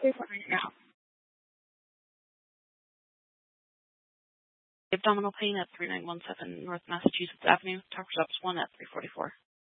right now. Abdominal pain at 3917 North Massachusetts Avenue. Talk recepts 1 at 344.